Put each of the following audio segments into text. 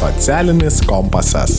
Socialinis kompasas.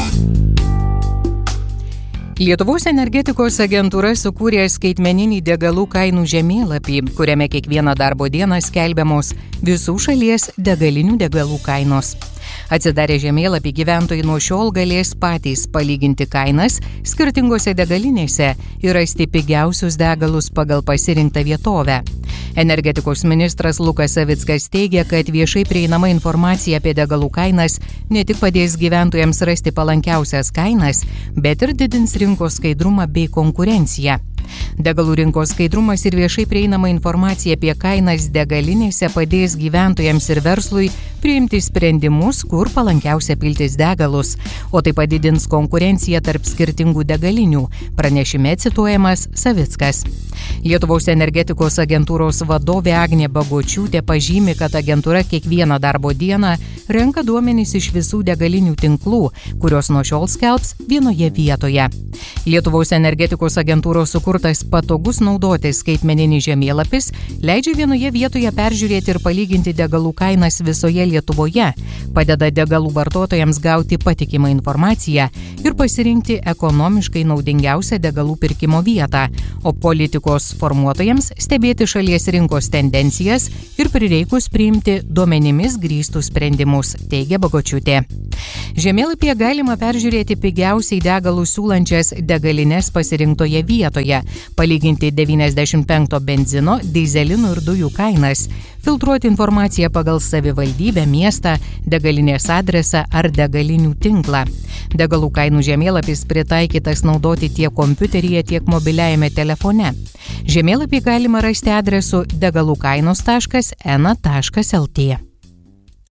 Lietuvos energetikos agentūra sukūrė skaitmeninį degalų kainų žemėlapį, kuriame kiekvieną darbo dieną skelbiamos visų šalies degalinių degalų kainos. Atsidarę žemėlapį gyventojai nuo šiol galės patys palyginti kainas skirtingose degalinėse ir rasti pigiausius degalus pagal pasirinktą vietovę. Energetikos ministras Lukas Savickas teigia, kad viešai prieinama informacija apie degalų kainas ne tik padės gyventojams rasti palankiausias kainas, bet ir didins rinkos skaidrumą bei konkurenciją. Degalų rinkos skaidrumas ir viešai prieinama informacija apie kainas degalinėse padės gyventojams ir verslui priimti sprendimus, kur palankiausia piltis degalus, o tai padidins konkurenciją tarp skirtingų degalinių, pranešime cituojamas Savickas. Lietuvos energetikos agentūros vadovė Agnė Bagočiūtė pažymi, kad agentūra kiekvieną darbo dieną renka duomenis iš visų degalinių tinklų, kurios nuo šiol skelbs vienoje vietoje. Lietuvos energetikos agentūros sukurtas patogus naudotis skaitmeninis žemėlapis leidžia vienoje vietoje peržiūrėti ir palyginti degalų kainas visoje Lietuvoje, padeda degalų vartotojams gauti patikimą informaciją ir pasirinkti ekonomiškai naudingiausią degalų pirkimo vietą, o politikos formuotojams stebėti šalies rinkos tendencijas ir prireikus priimti duomenimis grįstus sprendimus, teigia Bagočiūtė. Žemėlapyje galima peržiūrėti pigiausiai degalų siūlančias degalines pasirinktoje vietoje, palyginti 95 benzino, dyzelino ir dujų kainas, filtruoti informaciją pagal savivaldybę, miestą, degalinės adresą ar degalinių tinklą. Degalų kainų žemėlapis pritaikytas naudoti tiek kompiuteryje, tiek mobiliajame telefone. Žemėlapį galima rasti adresu degalukainos.ena.lt.